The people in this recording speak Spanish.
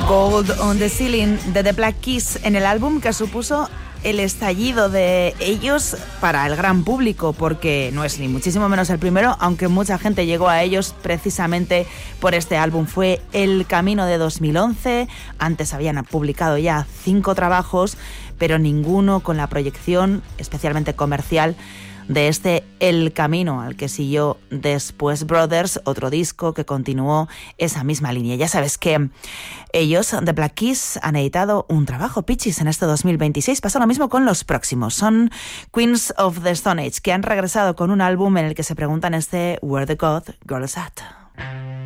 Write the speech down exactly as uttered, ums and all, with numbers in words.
Gold on the Ceiling de The Black Keys, en el álbum que supuso el estallido de ellos para el gran público, porque no es ni muchísimo menos el primero, aunque mucha gente llegó a ellos precisamente por este álbum. Fue El Camino de dos mil once, antes habían publicado ya cinco trabajos, pero ninguno con la proyección especialmente comercial de este El Camino, al que siguió después Brothers, otro disco que continuó esa misma línea. Ya sabes que ellos, The Black Keys, han editado un trabajo, Pichis, en este dos mil veintiséis. Pasa lo mismo con los próximos. Son Queens of the Stone Age, que han regresado con un álbum en el que se preguntan este Where the God Girl is At.